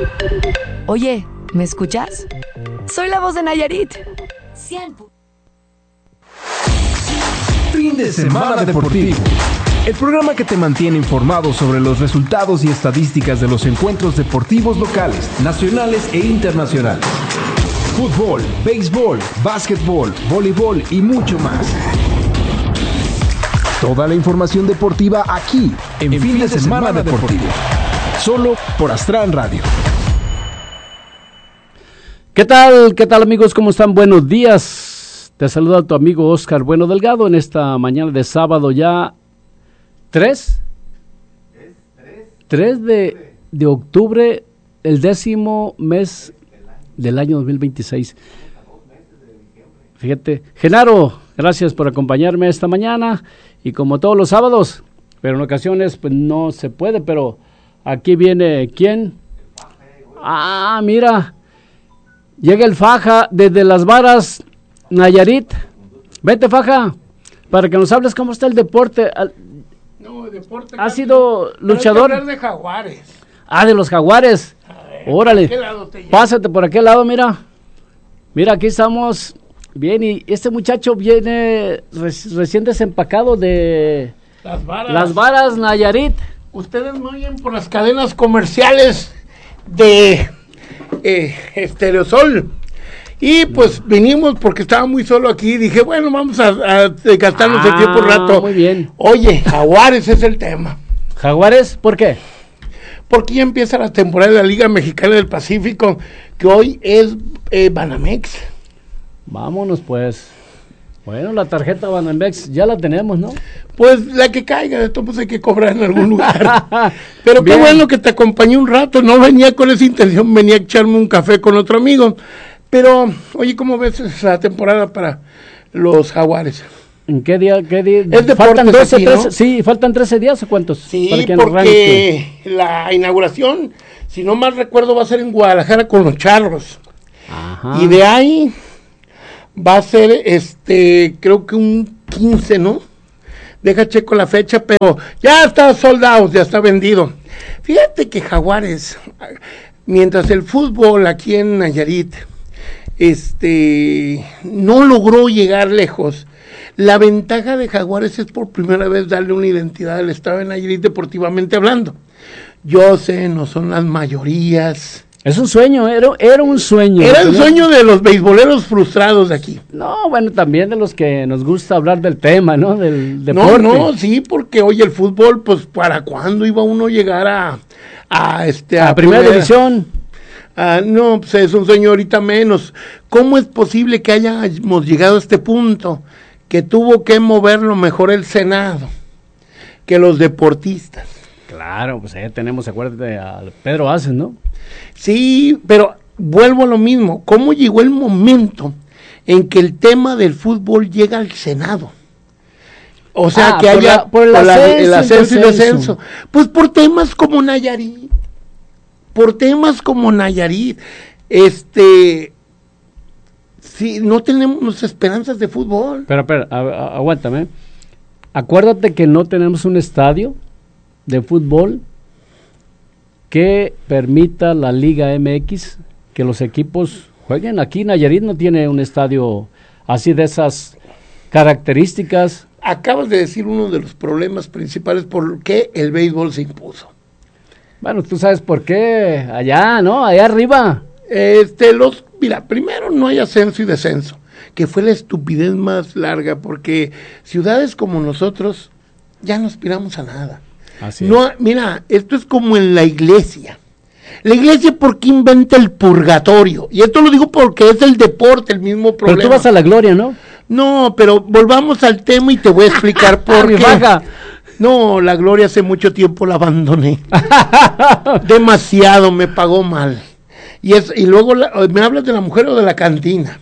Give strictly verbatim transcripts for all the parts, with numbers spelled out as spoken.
Oye, ¿me escuchas? Soy la voz de Nayarit. cien. Fin de semana deportivo. El programa que te mantiene informado sobre los resultados y estadísticas de los encuentros deportivos locales, nacionales e internacionales. Fútbol, béisbol, básquetbol, voleibol y mucho más. Toda la información deportiva aquí, en, en Fin de, de Semana, semana deportivo. deportivo. Solo por Astran Radio. ¿Qué tal? ¿Qué tal, amigos? ¿Cómo están? Buenos días. Te saluda tu amigo Oscar Bueno Delgado en esta mañana de sábado ya tres. tres de, de octubre, el décimo mes del año dos mil veintiséis. Fíjate, Genaro, gracias por acompañarme esta mañana y como todos los sábados, pero en ocasiones pues no se puede, pero aquí viene ¿quién? Ah, mira, llega el Faja desde Las Varas, Nayarit. Vete, Faja, para que nos hables cómo está el deporte. No, el deporte. ¿Ha sido luchador? Hay que hablar de Jaguares. Ah, de los Jaguares. Ver, órale, te pásate por aquel lado, mira. Mira, aquí estamos bien y este muchacho viene re- recién desempacado de Las Varas. Las Varas, Nayarit. Ustedes me oyen por las cadenas comerciales de eh, Estereosol. Y pues vinimos porque estaba muy solo aquí y dije, bueno, vamos a, a gastarnos Ah, el tiempo un rato. muy bien. Oye, Jaguares es el tema. ¿Jaguares? ¿Por qué? Porque ya empieza la temporada de la Liga Mexicana del Pacífico, que hoy es eh, Banamex. Vámonos pues. Bueno, la tarjeta Banamex ya la tenemos, ¿no? Pues la que caiga, de todos hay que cobrar en algún lugar. Pero Bien. qué bueno que te acompañé un rato, no venía con esa intención, venía a echarme un café con otro amigo. Pero, oye, ¿cómo ves esa temporada para los Jaguares? ¿En qué día? Qué día? Es deportes faltan doce, aquí, ¿no? trece, sí, faltan trece días o cuántos. Sí, para que porque la inauguración, si no mal recuerdo, va a ser en Guadalajara con los Charros. Ajá. Y de ahí va a ser, este, creo que un quince, ¿no? Deja checo la fecha, pero ya está sold out, ya está vendido. Fíjate que Jaguares, mientras el fútbol aquí en Nayarit, este, no logró llegar lejos, la ventaja de Jaguares es por primera vez darle una identidad al estado de Nayarit deportivamente hablando. Yo sé, no son las mayorías. Es un sueño, era, era un sueño. Era el ¿no? sueño de los beisboleros frustrados de aquí. No, bueno, también de los que nos gusta hablar del tema, ¿no? Del deporte. No, no, sí, porque oye, el fútbol, pues, ¿para cuándo iba uno a llegar a, a este, a, a primera, primera división? Ah, no, pues es un sueño ahorita menos. ¿Cómo es posible que hayamos llegado a este punto? Que tuvo que moverlo mejor el Senado que los deportistas. Claro, pues ahí tenemos, acuérdate, a Pedro Aces, ¿no? Sí, pero vuelvo a lo mismo. ¿Cómo llegó el momento en que el tema del fútbol llega al Senado? O sea, ah, que por haya la, por el, por ascenso, la, el ascenso y descenso. descenso. Pues por temas como Nayarit. Por temas como Nayarit. Este... Sí, no tenemos esperanzas de fútbol. Pero, pero, a, a, aguántame. Acuérdate que no tenemos un estadio de fútbol que permita la Liga M X que los equipos jueguen. Aquí Nayarit no tiene un estadio así de esas características. Acabas de decir uno de los problemas principales por qué el béisbol se impuso. Bueno, tú sabes por qué. Allá, ¿no? Allá arriba. Este, los, mira, primero no hay ascenso y descenso, que fue la estupidez más larga, porque ciudades como nosotros ya no aspiramos a nada. Así no, es. Mira, esto es como en la iglesia. La iglesia, ¿por qué inventa el purgatorio? Y esto lo digo porque es el deporte, el mismo problema. Pero tú vas a la gloria, ¿no? No, pero volvamos al tema y te voy a explicar por qué. Baja. No, la gloria hace mucho tiempo la abandoné. Demasiado, me pagó mal. Y es y luego la, me hablas de la mujer o de la cantina.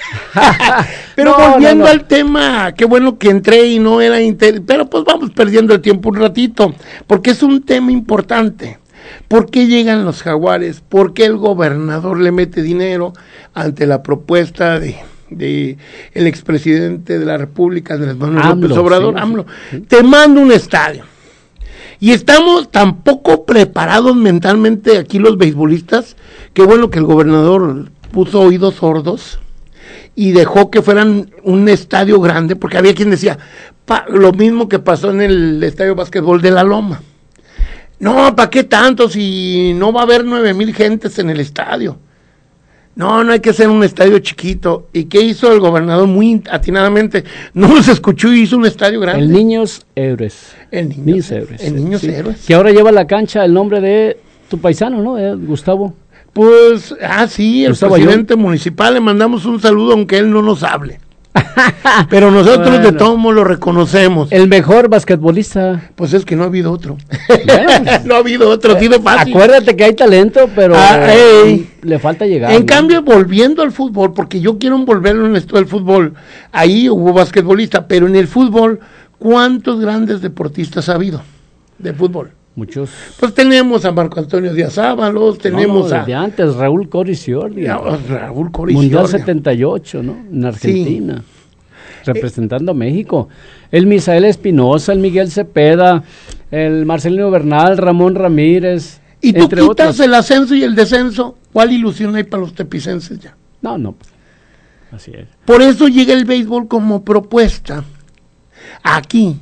Pero no, volviendo no, no. al tema, qué bueno que entré y no era inter... pero pues vamos perdiendo el tiempo un ratito, porque es un tema importante. ¿Por qué llegan los Jaguares? ¿Por qué el gobernador le mete dinero ante la propuesta de, de el expresidente de la República, Andrés Manuel AMLO, López Obrador? sí, AMLO, sí. te mando un estadio. Y estamos tan poco preparados mentalmente aquí los beisbolistas, que bueno que el gobernador puso oídos sordos y dejó que fueran un estadio grande, porque había quien decía, pa, lo mismo que pasó en el estadio de básquetbol de La Loma. No, ¿para qué tanto si no va a haber nueve mil gentes en el estadio? No, no hay que hacer un estadio chiquito. ¿Y qué hizo el gobernador? Muy atinadamente, no los escuchó y hizo un estadio grande. El Niños Héroes. El Niños, Niños Héroes. El Niños sí. Héroes. Que ahora lleva la cancha el nombre de tu paisano, ¿no? Eh, Gustavo. Pues, ah, sí, el Gustavo presidente Ayón. municipal, le mandamos un saludo aunque él no nos hable. Pero nosotros Bueno. de todos modos lo reconocemos. El mejor basquetbolista. Pues es que no ha habido otro. Bueno. No ha habido otro, así de fácil. Acuérdate que hay talento, pero Ah, ey. le falta llegar. En ¿no? cambio, volviendo al fútbol, porque yo quiero envolverlo en esto del fútbol, ahí hubo basquetbolista, pero en el fútbol, ¿cuántos grandes deportistas ha habido de fútbol? Muchos. Pues tenemos a Marco Antonio Díaz Ábalos, tenemos no, no, a, desde antes, Raúl Coriciordi. a Raúl Coriciordia. Mundial setenta y ocho, ¿no? En Argentina. Sí. Representando a México. El Misael Espinosa, el Miguel Cepeda, el Marcelino Bernal, Ramón Ramírez. Y tú entre quitas otros. el ascenso y el descenso, ¿cuál ilusión hay para los tepicenses ya? No, no. Pues, así es. Por eso llega el béisbol como propuesta aquí.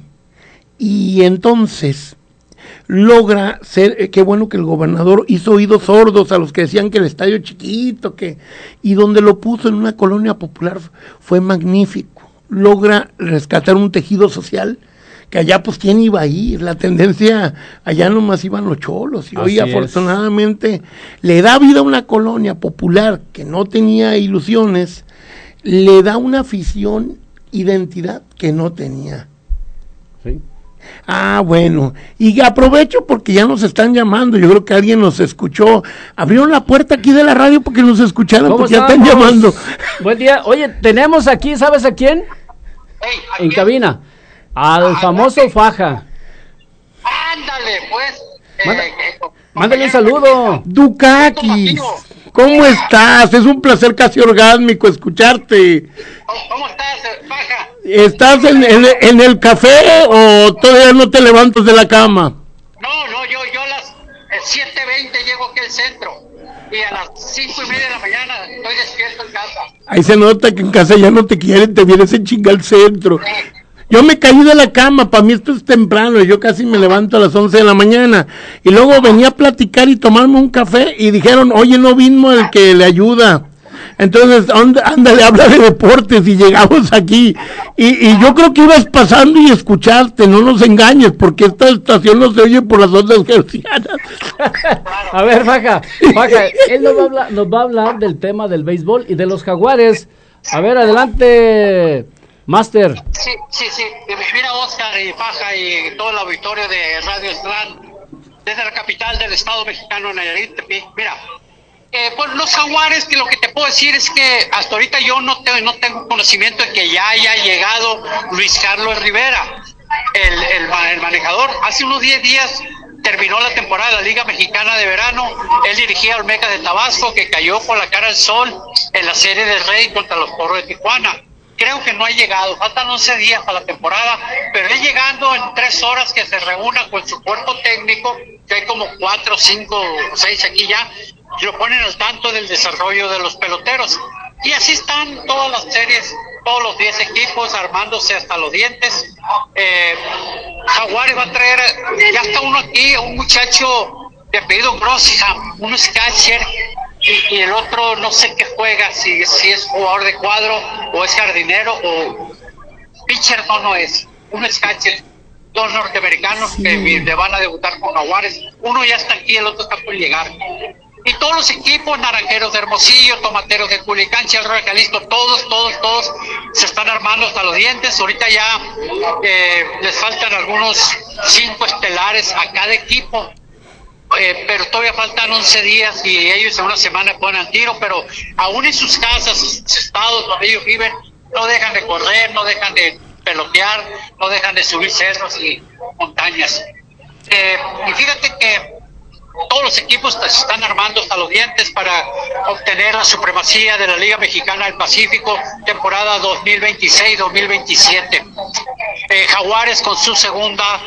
Y entonces logra ser, eh, qué bueno que el gobernador hizo oídos sordos a los que decían que el estadio chiquito, que y donde lo puso en una colonia popular fue magnífico. Logra rescatar un tejido social que allá pues quién iba a ir, la tendencia allá nomás iban los cholos y hoy Así afortunadamente es. Le da vida a una colonia popular que no tenía ilusiones, le da una afición, identidad que no tenía. Sí. Ah, bueno, y aprovecho porque ya nos están llamando, yo creo que alguien nos escuchó, abrieron la puerta aquí de la radio porque nos escucharon, ¿Cómo porque ya están estamos? llamando. Buen día. Oye, tenemos aquí, ¿sabes a quién? Hey, En aquí- cabina. Al Ah, famoso ándale. Faja. Ándale, pues. Manda- eh, eh, Mándale un compañero, saludo. Dukakis, ¿cómo estás? Es un placer casi orgásmico escucharte. ¿Cómo, cómo estás, eh, Faja? ¿Estás en, en, en el café o todavía no te levantas de la cama? No, no, yo, yo a las eh, siete veinte llego aquí al centro. Y a las cinco y media de la mañana estoy despierto en casa. Ahí se nota que en casa ya no te quieren, te vienes en chinga al centro. Yo me caí de la cama, para mí esto es temprano, yo casi me levanto a las once de la mañana. Y luego venía a platicar y tomarme un café y dijeron, oye, no vino el que le ayuda. Entonces, anda- ándale, habla de deportes y llegamos aquí. Y, y yo creo que ibas pasando y escucharte, no nos engañes, porque esta estación no se oye por las ondas hercianas. A ver, Faja, Faja, él nos va, a hablar, nos va a hablar del tema del béisbol y de los Jaguares. A ver, adelante, Master. Sí, sí, sí. Y mira, Oscar y Faja y todo el auditorio de Radio Slam, desde la capital del estado mexicano, Nayarit, Tepic. Mira, eh, pues los Jaguares, que lo que te puedo decir es que hasta ahorita yo no, te, no tengo conocimiento de que ya haya llegado Luis Carlos Rivera, el, el, ma- el manejador. Hace unos diez días terminó la temporada de la Liga Mexicana de Verano. Él dirigía a Olmeca de Tabasco, que cayó con la cara al sol en la Serie del Rey contra los Toros de Tijuana. Creo que no ha llegado, faltan once días para la temporada, pero él llegando en tres horas que se reúna con su cuerpo técnico, que hay como cuatro, cinco, seis aquí ya, y lo ponen al tanto del desarrollo de los peloteros. Y así están todas las series, todos los diez equipos armándose hasta los dientes. Eh, Jaguares va a traer, ya está uno aquí, un muchacho de apellido Grossham, un catcher, y, y el otro no sé qué juega, si, si es jugador de cuadro o es jardinero o pitcher, no, no es, uno es catcher, dos norteamericanos Sí. que le van a debutar con Jaguares, uno ya está aquí, el otro está por llegar. Y todos los equipos, Naranjeros de Hermosillo, Tomateros de Culiacán, Charro de Jalisco, todos, todos, todos se están armando hasta los dientes. Ahorita ya eh, les faltan algunos cinco estelares a cada equipo. Eh, pero todavía faltan once días y ellos en una semana ponen al tiro, pero aún en sus casas, sus estados donde ellos viven, no dejan de correr, no dejan de pelotear, no dejan de subir cerros y montañas. Eh, y fíjate que todos los equipos se están armando hasta los dientes para obtener la supremacía de la Liga Mexicana del Pacífico, temporada dos mil veintiséis dos mil veintisiete. Eh, Jaguares con su segunda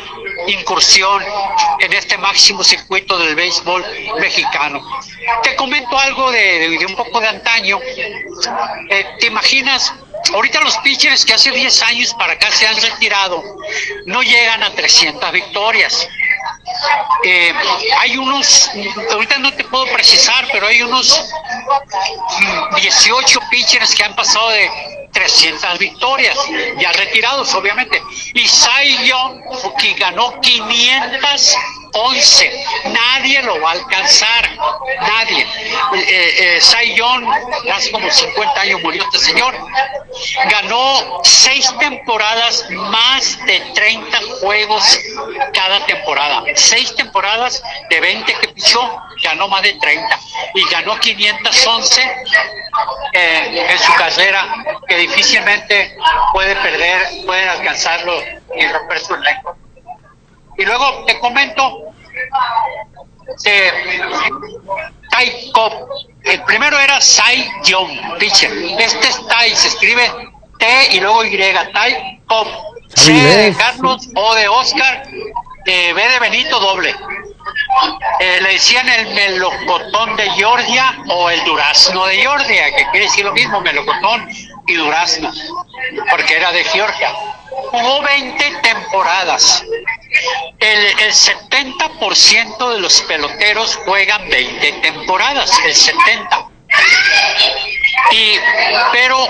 incursión en este máximo circuito del béisbol mexicano. Te comento algo de, de, de un poco de antaño. Eh, ¿Te imaginas? Ahorita los pitchers que hace diez años para acá se han retirado no llegan a trescientas victorias. Eh, hay unos, ahorita no te puedo precisar, pero hay unos dieciocho pitchers que han pasado de trescientas victorias, ya retirados obviamente, y Cy Young, que ganó quinientas once, nadie lo va a alcanzar, nadie. eh, eh, Cy Young, hace como cincuenta años murió este señor, ganó seis temporadas, más de treinta juegos cada temporada, seis temporadas de veinte que pichó, ganó más de treinta, y ganó quinientas once eh, en su carrera, que difícilmente puede perder, pueden alcanzarlo y romper su récord. Y luego te comento de Ty Cobb. El primero era Cy Young, pitcher. Este es Ty, se escribe T y luego Y, Ty Cobb. C de Carlos, O de Oscar, eh, B de Benito, doble. Eh, le decían el melocotón de Georgia o el durazno de Georgia, que quiere decir lo mismo, melocotón y durazno, porque era de Georgia. Jugó veinte temporadas. El, el setenta por ciento de los peloteros juegan veinte temporadas, el setenta. Y, pero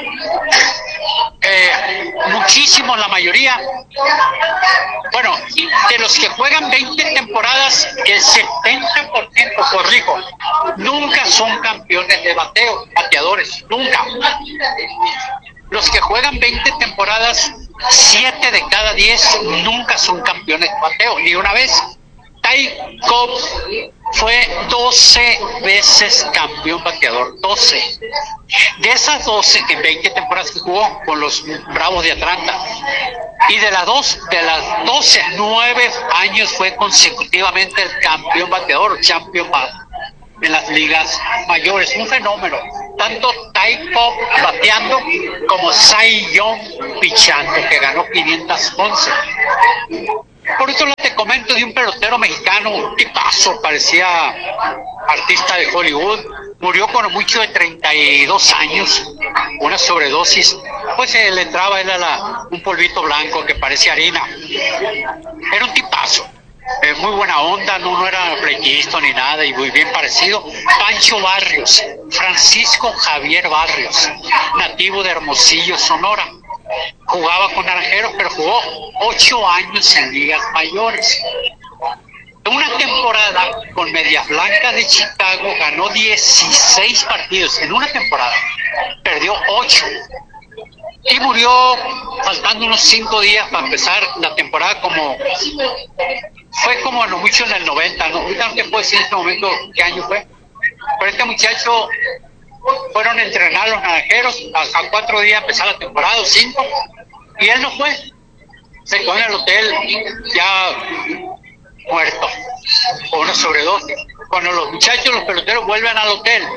eh, muchísimo, la mayoría, bueno, de los que juegan veinte temporadas, el setenta por ciento, corrijo, nunca son campeones de bateo, bateadores, nunca. Los que juegan veinte temporadas, siete de cada diez nunca son campeones de bateo, ni una vez. Ty Cobb fue doce veces campeón bateador, doce. De esas doce, en veinte temporadas que jugó con los Bravos de Atlanta, y de las dos, de las doce, nueve años fue consecutivamente el campeón bateador, champion en las ligas mayores, un fenómeno. Tanto Ty Cobb bateando como Cy Young pichando, que ganó quinientas once. Por otro lado, te comento de un pelotero mexicano, un tipazo, parecía artista de Hollywood, murió con mucho de treinta y dos años, una sobredosis, pues se le entraba él a la, un polvito blanco que parecía harina. Era un tipazo. Eh, muy buena onda, no, no era pleitista ni nada, y muy bien parecido. Pancho Barrios, Francisco Javier Barrios, nativo de Hermosillo, Sonora. Jugaba con Naranjeros, pero jugó ocho años en ligas mayores. En una temporada con Medias Blancas de Chicago ganó dieciséis partidos en una temporada, perdió ocho. Y murió faltando unos cinco días para empezar la temporada, como fue como a lo mucho en el noventa, ¿no? Ahorita no te puedo decir en este momento qué año fue, pero este muchacho fueron a entrenar los Naranjeros, a, a cuatro días empezar la temporada, o cinco, y él no fue, se quedó en el hotel ya muerto, con una sobredosis. Cuando los muchachos, los peloteros vuelven al hotel,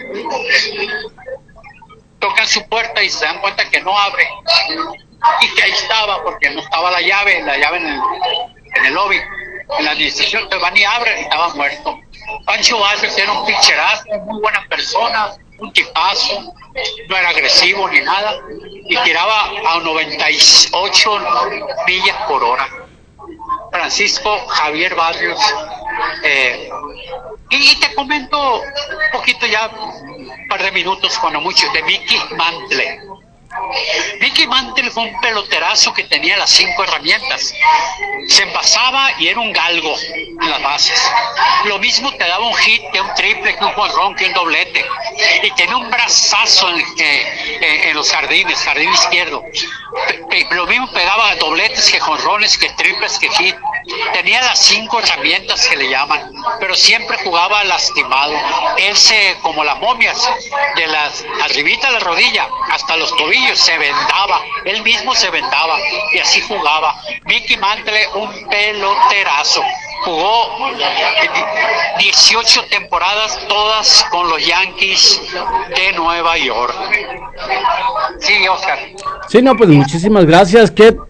tocan su puerta y se dan cuenta que no abre, y que ahí estaba, porque no estaba la llave, la llave en el, en el lobby, en la administración, entonces van y abren y estaba muerto. Pancho Barrios era un pitcherazo, muy buena persona, un tipazo, no era agresivo ni nada, y tiraba a noventa y ocho millas por hora. Francisco Javier Barrios. Eh, y, y te comento un poquito ya, un par de minutos, cuando mucho, de Mickey Mantle. Mickey Mantle fue un peloterazo que tenía las cinco herramientas. Se envasaba y era un galgo en las bases. Lo mismo te daba un hit, que un triple, que un jonrón, que un doblete. Y tenía un brazazo en, eh, en los jardines, jardín izquierdo. Pe- pe- lo mismo pegaba dobletes, que jonrones, que triples, que hit. Tenía las cinco herramientas que le llaman, pero siempre jugaba lastimado. Él se, como las momias, de las arribita de la rodilla hasta los tobillos, se vendaba, él mismo se vendaba y así jugaba. Mickey Mantle, un peloterazo, jugó dieciocho temporadas, todas con los Yankees de Nueva York. Sí, Oscar. Sí, no, pues muchísimas gracias. Qué,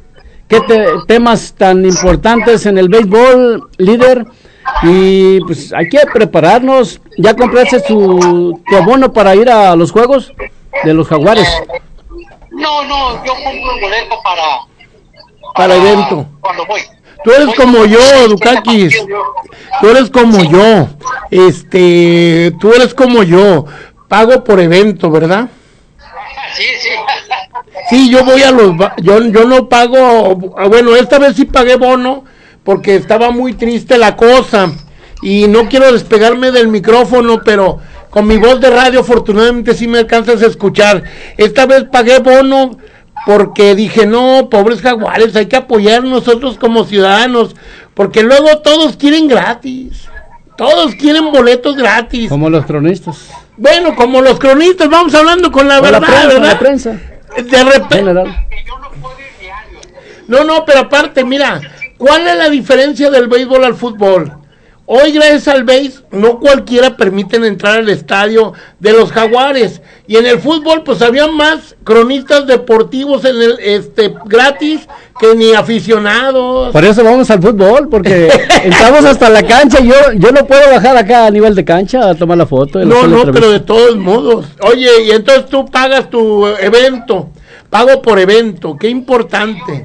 qué te, temas tan importantes en el béisbol, líder. Y pues hay que prepararnos. ¿Ya compraste tu, tu abono para ir a los juegos de los Jaguares? No, no, yo compro un boleto para... Para evento. Cuando voy. Tú eres Voy como con- yo, Dukakis. Tú eres como yo. Este, tú eres como yo. Pago por evento, ¿verdad? Sí, sí. Sí, yo voy a los... ba- Yo, yo no pago... Bueno, esta vez sí pagué bono porque estaba muy triste la cosa. Y no quiero despegarme del micrófono, pero con mi voz de radio afortunadamente sí me alcanzas a escuchar. Esta vez pagué bono porque dije, no, pobres Jaguares, hay que apoyar nosotros como ciudadanos. Porque luego todos quieren gratis. Todos quieren boletos gratis. Como los cronistas. Bueno, como los cronistas, vamos hablando con la O verdad, la prensa, ¿verdad? la prensa. De repente... General. No, no, pero aparte, mira, ¿cuál es la diferencia del béisbol al fútbol? Hoy, gracias al béis, no cualquiera permiten entrar al estadio de los Jaguares. Y en el fútbol, pues había más cronistas deportivos en el este gratis que ni aficionados. Por eso vamos al fútbol, porque entramos hasta la cancha. Yo yo no puedo bajar acá a nivel de cancha a tomar la foto. No, no, pero de todos modos. Oye, y entonces tú pagas tu evento. Pago por evento, qué importante.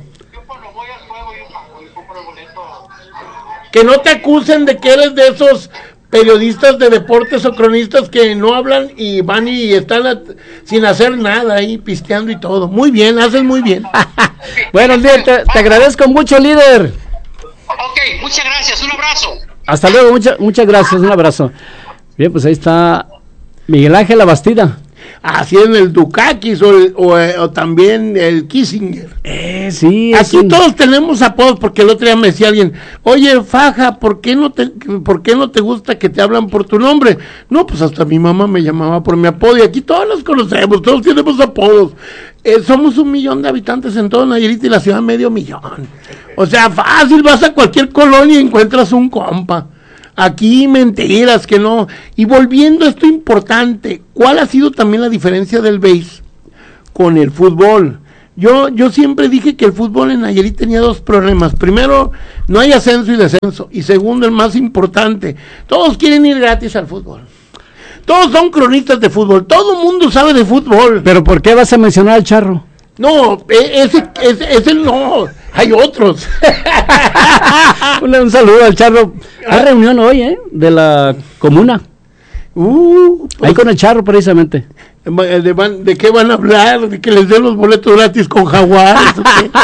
Que no te acusen de que eres de esos periodistas de deportes o cronistas que no hablan y van y están a, sin hacer nada ahí, pisteando y todo. Muy bien, haces muy bien. Bueno, líder, te, te agradezco mucho, líder. Ok, muchas gracias, un abrazo. Hasta luego, mucha, muchas gracias, un abrazo. Bien, pues ahí está Miguel Ángel Labastida. Así en el Dukakis o, el- o, eh, o también el Kissinger. Eh, sí. Aquí un... todos tenemos apodos, porque el otro día me decía alguien, oye, Faja, ¿por qué no te, por qué no te gusta que te hablan por tu nombre? No, pues hasta mi mamá me llamaba por mi apodo, y aquí todos nos conocemos, todos tenemos apodos. Eh, somos un millón de habitantes en todo Nayarit y la ciudad medio millón. O sea, fácil, vas a cualquier colonia y encuentras un compa. Aquí mentiras que no. Y volviendo a esto importante, ¿cuál ha sido también la diferencia del béis con el fútbol? Yo, yo siempre dije que el fútbol en Nayarit tenía dos problemas. Primero, no hay ascenso y descenso. Y segundo, el más importante, todos quieren ir gratis al fútbol. Todos son cronistas de fútbol. Todo el mundo sabe de fútbol. Pero ¿por qué vas a mencionar al Charro? No, e- ese, ese, ese no. Hay otros. un, un saludo al Charro. Hay reunión hoy, ¿eh? De la comuna. Uh, pues, Ahí con el Charro, precisamente. ¿De, de, van- ¿De qué van a hablar? ¿De que les den los boletos gratis con Jaguares? ¿O qué?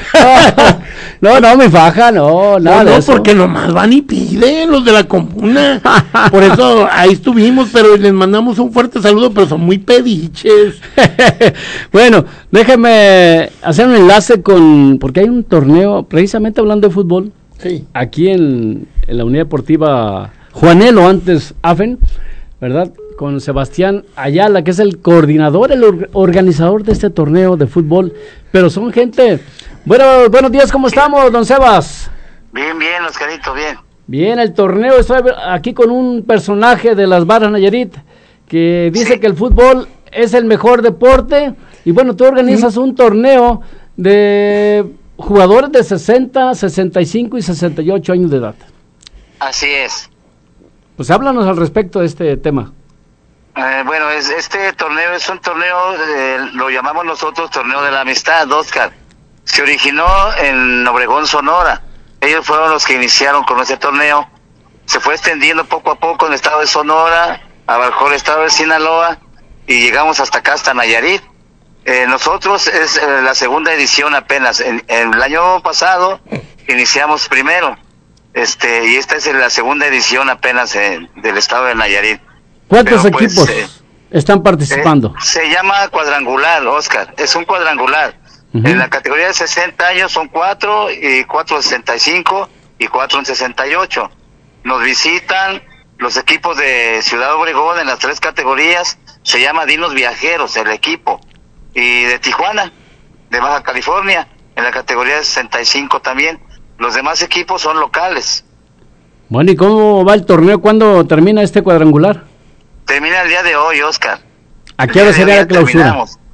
No, no, mi faja, no, nada No, de no, eso. porque nomás van y piden los de la comuna. Por eso ahí estuvimos, pero les mandamos un fuerte saludo, pero son muy pediches. Bueno, déjeme hacer un enlace con, porque hay un torneo, precisamente hablando de fútbol, Sí. aquí en, en la Unidad Deportiva Juanelo, antes AFEN, ¿verdad? Con Sebastián Ayala, que es el coordinador, el or- organizador de este torneo de fútbol, pero son gente... Bueno, buenos días, ¿cómo estamos, don Sebas? Bien, bien, Oscarito, bien. Bien, el torneo, estoy aquí con un personaje de las Barras Nayarit, que dice Sí. que el fútbol es el mejor deporte, y bueno, tú organizas un torneo de jugadores de sesenta, sesenta y cinco y sesenta y ocho años de edad. Así es. Pues háblanos al respecto de este tema. Eh, bueno, es, este torneo es un torneo, eh, lo llamamos nosotros torneo de la amistad, Oscar. Se originó en Obregón, Sonora. Ellos fueron los que iniciaron con este torneo. Se fue extendiendo poco a poco en el estado de Sonora, abarcó el estado de Sinaloa y llegamos hasta acá, hasta Nayarit. Eh, nosotros es eh, la segunda edición apenas. En, en el año pasado iniciamos primero, este y esta es la segunda edición apenas eh, del estado de Nayarit. ¿Cuántos Pero, pues, equipos eh, están participando? Eh, se llama cuadrangular, Oscar, es un cuadrangular. Ujú. En la categoría de sesenta años son cuatro, y cuatro en sesenta y cinco y cuatro en sesenta y ocho. Nos visitan los equipos de Ciudad Obregón en las tres categorías, se llama Dinos Viajeros el equipo, y de Tijuana, de Baja California, en la categoría de sesenta y cinco también. Los demás equipos son locales. Bueno, ¿y cómo va el torneo? ¿Cuándo termina este cuadrangular? Termina el día de hoy, Oscar. ¿A qué hora El día de sería hoy la clausura? terminamos.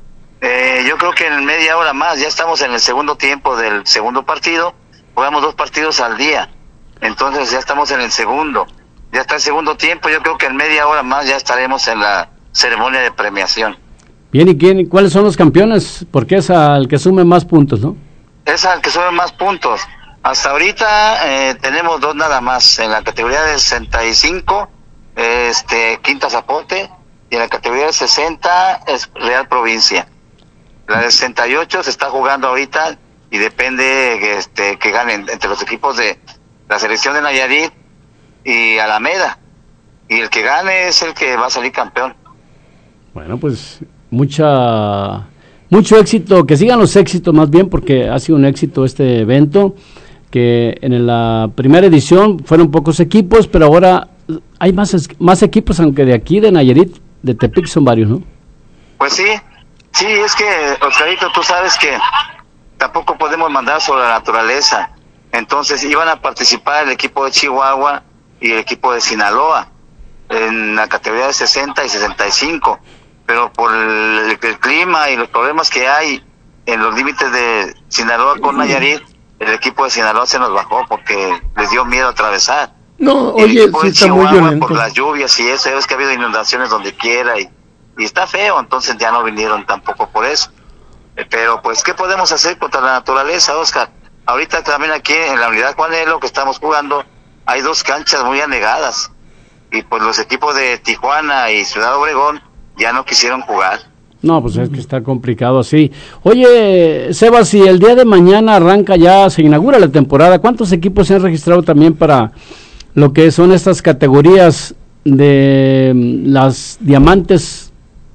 Eh, yo creo que en media hora más, ya estamos en el segundo tiempo del segundo partido, jugamos dos partidos al día, entonces ya estamos en el segundo, ya está el segundo tiempo, yo creo que en media hora más ya estaremos en la ceremonia de premiación. Bien, ¿y quién, cuáles son los campeones? Porque es al que sume más puntos, ¿no? Es al que sube más puntos. Hasta ahorita eh, tenemos dos nada más, en la categoría de sesenta y cinco, este, Quinta Zapote, y en la categoría de sesenta es Real Provincia. La de sesenta y ocho se está jugando ahorita y depende este, que ganen entre los equipos de la selección de Nayarit y Alameda. Y el que gane es el que va a salir campeón. Bueno, pues mucha mucho éxito, que sigan los éxitos más bien, porque ha sido un éxito este evento, que en la primera edición fueron pocos equipos, pero ahora hay más, más equipos, aunque de aquí, de Nayarit, de Tepic son varios, ¿no? Pues sí, sí, es que, Oscarito, tú sabes que tampoco podemos mandar sobre la naturaleza. Entonces iban a participar el equipo de Chihuahua y el equipo de Sinaloa en la categoría de sesenta y sesenta y cinco, pero por el, el clima y los problemas que hay en los límites de Sinaloa con Nayarit, el equipo de Sinaloa se nos bajó porque les dio miedo atravesar. No, Y el oye, equipo sí de está muy Chihuahua, violento. por las lluvias y eso, es que ha habido inundaciones donde quiera y, y está feo, entonces ya no vinieron tampoco por eso. Eh, Pero pues, ¿qué podemos hacer contra la naturaleza, Oscar? Ahorita también aquí en la unidad Juanelo que estamos jugando, hay dos canchas muy anegadas y pues los equipos de Tijuana y Ciudad Obregón ya no quisieron jugar. No, pues es que está complicado así. Oye, Sebas, si el día de mañana arranca ya, se inaugura la temporada, ¿cuántos equipos se han registrado también para lo que son estas categorías de mm, las diamantes?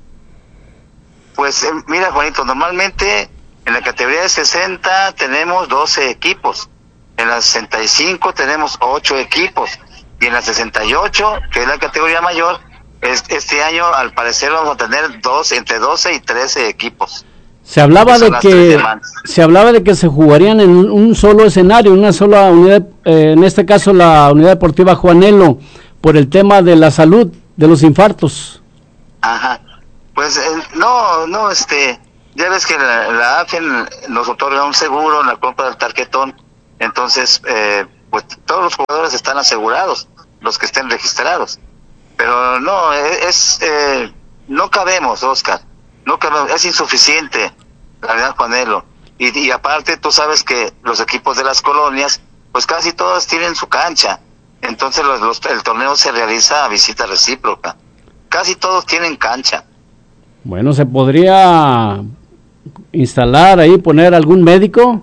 Pues eh, mira, Juanito, normalmente en la categoría de sesenta tenemos doce equipos, en la sesenta y cinco tenemos ocho equipos y en la sesenta y ocho, que es la categoría mayor, es, este año al parecer vamos a tener dos, entre doce y trece equipos. Se hablaba Son de las que tres semanas. se hablaba de que se jugarían en un, un solo escenario, una sola unidad, eh, en este caso la Unidad Deportiva Juanelo, por el tema de la salud, de los infartos. Ajá, pues eh, no, no, este, ya ves que la, la A F E nos otorga un seguro en la compra del tarjetón, entonces, eh, pues todos los jugadores están asegurados, los que estén registrados, pero no, es, eh, no cabemos, Oscar, no cabemos, es insuficiente la unidad Juanelo, y, y aparte tú sabes que los equipos de las colonias, pues casi todos tienen su cancha, entonces los, los, el torneo se realiza a visita recíproca, casi todos tienen cancha. Bueno, ¿se podría instalar ahí, poner algún médico?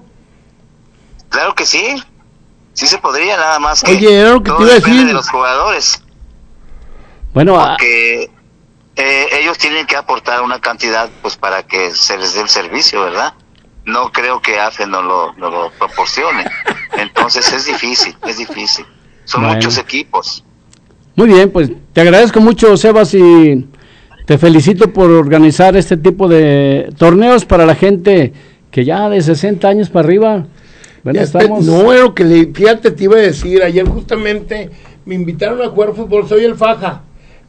Claro que sí, sí se podría, nada más que Oye, era lo que todo te iba a depende decir. de los jugadores, Bueno, a- porque eh, ellos tienen que aportar una cantidad pues para que se les dé el servicio, ¿verdad? No creo que A F E no lo, no lo proporcione, entonces es difícil, es difícil, son Bueno. muchos equipos. muy bien, pues te agradezco mucho, Sebas, y te felicito por organizar este tipo de torneos para la gente que ya de sesenta años para arriba. Bueno, Ya está- estamos... No, era lo que le, fíjate, te iba a decir, ayer justamente me invitaron a jugar fútbol, soy el Faja,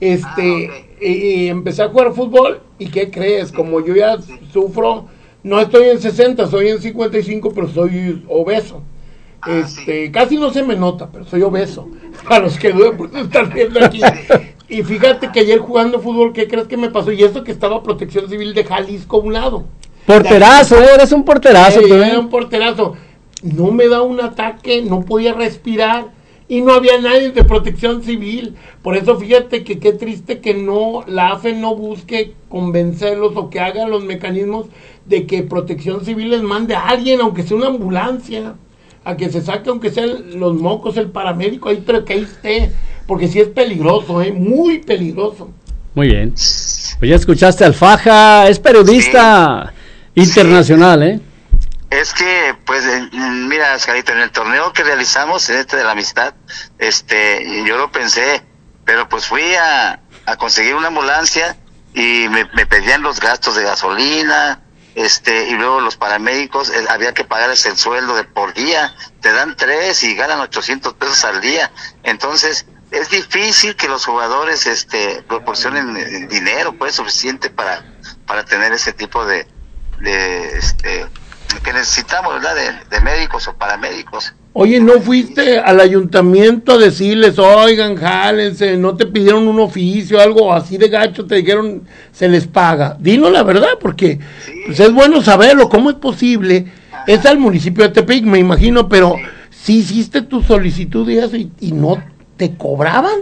este, y, y empecé a jugar fútbol, y ¿qué crees? Como yo ya sufro, no estoy en sesenta, soy en cincuenta y cinco, pero soy obeso, este, casi no se me nota, pero soy obeso, a los que dudan por estar viendo aquí, y fíjate que ayer jugando fútbol, ¿qué crees que me pasó? Y esto que estaba Protección Civil de Jalisco a un lado. Porterazo, eh, eres un porterazo. Ey, tú, era eh. un porterazo. No me da un ataque, no podía respirar y no había nadie de Protección Civil. Por eso fíjate que qué triste que no la A F E no busque convencerlos o que hagan los mecanismos de que Protección Civil les mande a alguien, aunque sea una ambulancia, a que se saque aunque sean los mocos, el paramédico ahí, pero que ahí esté, porque sí es peligroso, eh, muy peligroso. Muy bien. Pues ya escuchaste al Faja, es periodista internacional, ¿eh? Es que, pues, eh, mira, Oscarito, en el torneo que realizamos, en este de la amistad, este, yo lo pensé, pero pues fui a, a conseguir una ambulancia y me, me pedían los gastos de gasolina, este, y luego los paramédicos, eh, había que pagarles el sueldo de por día, te dan tres y ganan ochocientos pesos al día, entonces, es difícil que los jugadores, este, proporcionen eh, dinero, pues, suficiente para, para tener ese tipo de, de este, que necesitamos, ¿verdad? De, de médicos o paramédicos. Oye, ¿no fuiste al ayuntamiento a decirles, oigan, jálense, no te pidieron un oficio, algo así de gacho, te dijeron, se les paga? Dinos la verdad, porque sí, pues es bueno saberlo, ¿cómo es posible? Ajá. Es al municipio de Tepic, me imagino, pero sí, sí hiciste tu solicitud y eso, y, y no te cobraban.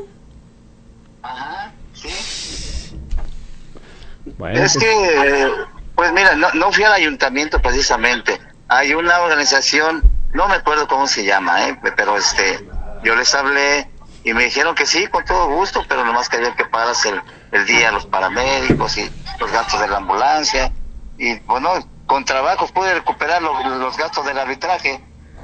Ajá, sí. Bueno, es que, eh, pues mira, no, no fui al ayuntamiento precisamente, hay una organización, no me acuerdo cómo se llama, ¿eh? Pero este, yo les hablé y me dijeron que sí, con todo gusto, pero nomás querían que pagaras el, el día a los paramédicos y los gastos de la ambulancia. Y bueno, con trabajo pude recuperar lo, los gastos del arbitraje.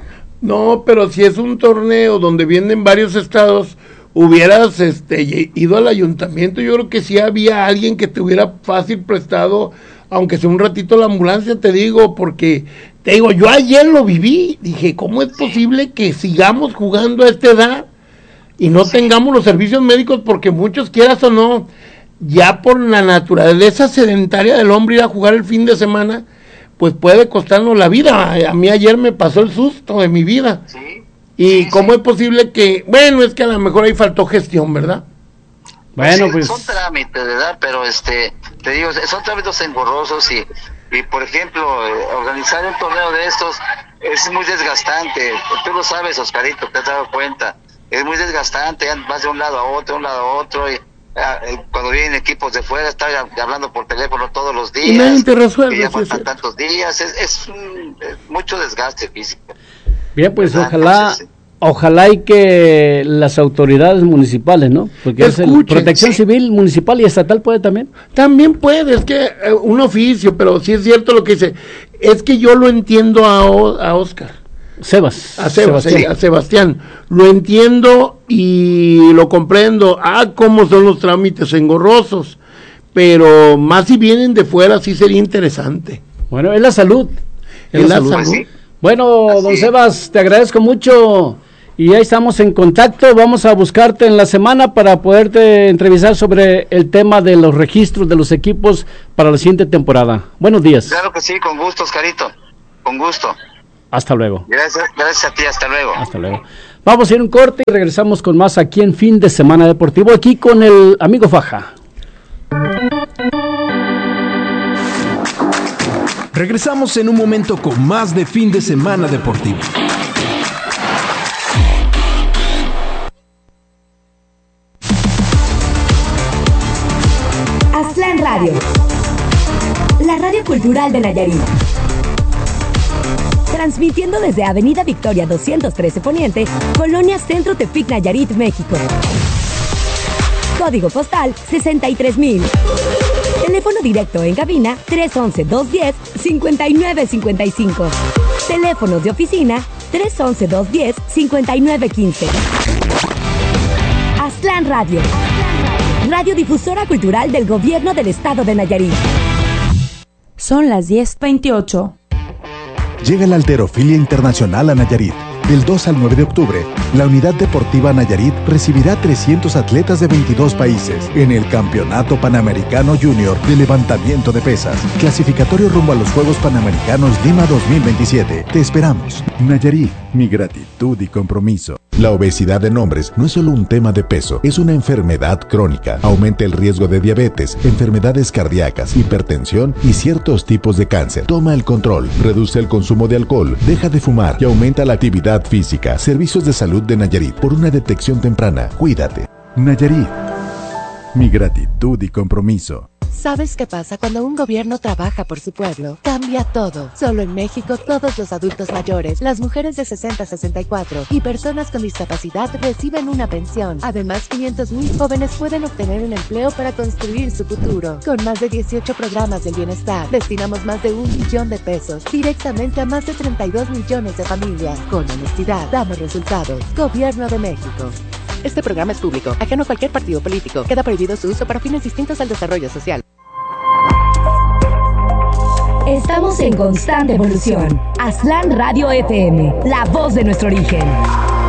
No, pero si es un torneo donde vienen varios estados, hubieras este, ido al ayuntamiento. Yo creo que sí había alguien que te hubiera fácil prestado, aunque sea un ratito la ambulancia, te digo, porque... Te digo, yo ayer lo viví, dije, ¿cómo es posible que sigamos jugando a esta edad y no tengamos los servicios médicos? Porque muchos, quieras o no, ya por la naturaleza sedentaria del hombre ir a jugar el fin de semana, pues puede costarnos la vida. A mí ayer me pasó el susto de mi vida. Sí. Y sí, ¿cómo sí. es posible que, bueno, es que a lo mejor ahí faltó gestión, ¿verdad? Bueno, sí, pues... Son trámites, ¿verdad? Pero, este, te digo, son trámites engorrosos y... Y, por ejemplo, eh, organizar un torneo de estos es muy desgastante. Tú lo sabes, Oscarito, te has dado cuenta. Es muy desgastante, vas de un lado a otro, de un lado a otro. Y, eh, cuando vienen equipos de fuera, estar hablando por teléfono todos los días. Y nadie te resuelve. Y ya sí, faltan sí. tantos días. Es, es, un, es mucho desgaste físico. Bien, pues ¿verdad? ojalá... Entonces, Ojalá y que las autoridades municipales, ¿no? Porque es el Protección sí. Civil municipal y estatal puede también. También puede, es que eh, un oficio, pero sí es cierto lo que dice. Es que yo lo entiendo a, o, a Oscar. Sebas. A Sebas, Sebastián. sí, a Sebastián. Lo entiendo y lo comprendo. Ah, cómo son los trámites engorrosos. Pero más si vienen de fuera, sí sería interesante. Bueno, es la salud. Es la salud. salud. Pues sí. Bueno, Así don es. Sebas, te agradezco mucho y ahí estamos en contacto. Vamos a buscarte en la semana para poderte entrevistar sobre el tema de los registros de los equipos para la siguiente temporada. Buenos días. Claro que sí, con gusto, Oscarito. Con gusto. Hasta luego. Gracias, gracias a ti, hasta luego. Hasta luego. Vamos a ir a un corte y regresamos con más aquí en Fin de Semana Deportivo, aquí con el amigo Faja. Regresamos en un momento con más de Fin de Semana Deportivo. Aztlán Radio, la radio cultural de Nayarit. Transmitiendo desde Avenida Victoria doscientos trece Poniente, Colonia Centro Tepic, Nayarit, México. Código postal sesenta y tres mil. Teléfono directo en cabina tres once, dos diez, cincuenta y nueve cincuenta y cinco. Teléfonos de oficina tres once, dos diez, cincuenta y nueve quince. Aztlán Radio, radiodifusora cultural del Gobierno del Estado de Nayarit. Son las diez veintiocho. Llega la Halterofilia Internacional a Nayarit. Del dos al nueve de octubre, la Unidad Deportiva Nayarit recibirá trescientos atletas de veintidós países en el Campeonato Panamericano Junior de Levantamiento de Pesas, clasificatorio rumbo a los Juegos Panamericanos Lima dos mil veintisiete. Te esperamos. Nayarit, mi gratitud y compromiso. La obesidad en hombres no es solo un tema de peso, es una enfermedad crónica. Aumenta el riesgo de diabetes, enfermedades cardíacas, hipertensión y ciertos tipos de cáncer. Toma el control, reduce el consumo de alcohol, deja de fumar y aumenta la actividad física. Servicios de Salud de Nayarit, por una detección temprana. Cuídate. Nayarit, mi gratitud y compromiso. ¿Sabes qué pasa cuando un gobierno trabaja por su pueblo? Cambia todo. Solo en México, todos los adultos mayores, las mujeres de sesenta a sesenta y cuatro y personas con discapacidad reciben una pensión. Además, quinientos mil jóvenes pueden obtener un empleo para construir su futuro. Con más de dieciocho programas del bienestar, destinamos más de un millón de pesos directamente a más de treinta y dos millones de familias. Con honestidad, damos resultados. Gobierno de México. Este programa es público, ajeno a cualquier partido político. Queda prohibido su uso para fines distintos al desarrollo social. Estamos en constante evolución. Aztlán Radio F M, la voz de nuestro origen.